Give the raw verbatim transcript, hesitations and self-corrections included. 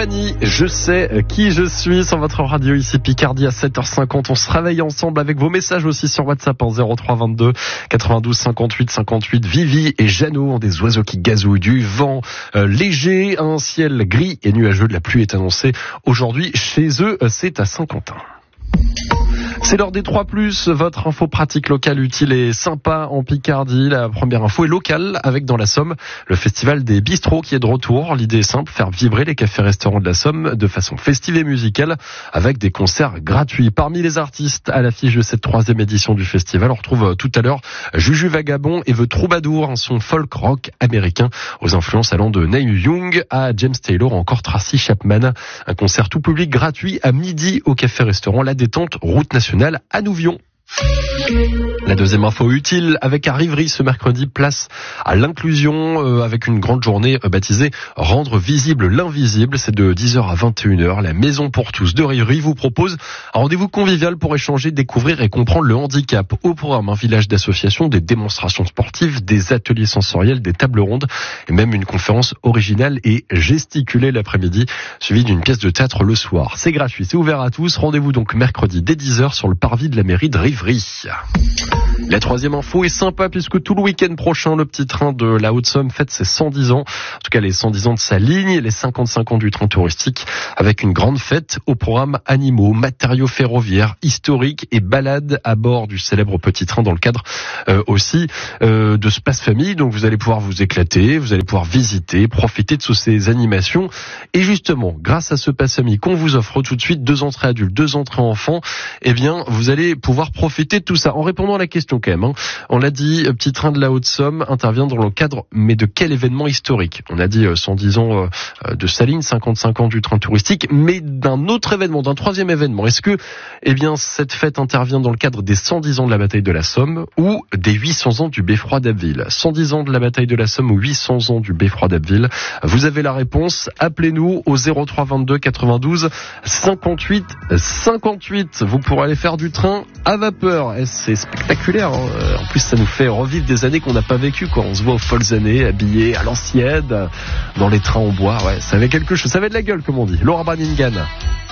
Fanny, je sais qui je suis sur votre radio ici Picardie à sept heures cinquante. On se réveille ensemble avec vos messages aussi sur WhatsApp en zéro trois vingt-deux quatre-vingt-douze cinquante-huit cinquante-huit. Vivi et Jeannot ont des oiseaux qui gazouillent, du vent euh, léger, un ciel gris et nuageux. De la pluie est annoncée aujourd'hui chez eux, c'est à Saint-Quentin. C'est l'heure des trois plus, votre info pratique locale utile et sympa en Picardie. La première info est locale avec dans la Somme le festival des bistrots qui est de retour. L'idée est simple, faire vibrer les cafés-restaurants de la Somme de façon festive et musicale avec des concerts gratuits. Parmi les artistes à l'affiche de cette troisième édition du festival, on retrouve tout à l'heure Juju Vagabond et The Troubadour, un son folk rock américain aux influences allant de Neil Young à James Taylor, encore Tracy Chapman. Un concert tout public gratuit à midi au café-restaurant La Détente, route nationale à Nouvion. La deuxième info utile avec à Rivry ce mercredi, place à l'inclusion euh, avec une grande journée euh, baptisée Rendre visible l'invisible. C'est de dix heures à vingt et une heures. La Maison pour tous de Rivry vous propose un rendez-vous convivial pour échanger, découvrir et comprendre le handicap. Au programme, un village d'associations, des démonstrations sportives, des ateliers sensoriels, des tables rondes et même une conférence originale et gesticulée l'après-midi, suivie d'une pièce de théâtre le soir. C'est gratuit, c'est ouvert à tous. Rendez-vous donc mercredi dès dix heures sur le parvis de la mairie de Rivry. La troisième info est sympa puisque tout le week-end prochain, le petit train de la Haute-Somme fête ses cent dix ans. En tout cas, les cent dix ans de sa ligne, les cinquante-cinq ans du train touristique avec une grande fête au programme animaux, matériaux ferroviaires, historiques et balades à bord du célèbre petit train dans le cadre euh, aussi euh, de ce passe famille. Donc vous allez pouvoir vous éclater, vous allez pouvoir visiter, profiter de toutes ces animations. Et justement, grâce à ce passe famille qu'on vous offre tout de suite, deux entrées adultes, deux entrées enfants, eh bien vous allez pouvoir profiter de tout ça. En répondant à la question quand même, hein, on l'a dit, petit train de la Haute-Somme intervient dans le cadre, mais de quel événement historique? On a dit cent dix ans de sa ligne, cinquante-cinq ans du train touristique, mais d'un autre événement, d'un troisième événement. Est-ce que, eh bien, cette fête intervient dans le cadre des cent dix ans de la bataille de la Somme ou des huit cents ans du beffroi d'Abbeville? cent dix ans de la bataille de la Somme ou huit cents ans du beffroi d'Abbeville? Vous avez la réponse. Appelez-nous au zéro trois vingt-deux quatre-vingt-douze cinquante-huit cinquante-huit. Vous pourrez aller faire du train à vapeur. C'est spectaculaire, hein. En plus ça nous fait revivre des années qu'on n'a pas vécues, quoi. On se voit aux folles années, habillés à l'ancienne, dans les trains en bois. Ouais, ça avait quelque chose, ça avait de la gueule comme on dit. Laura Branningham.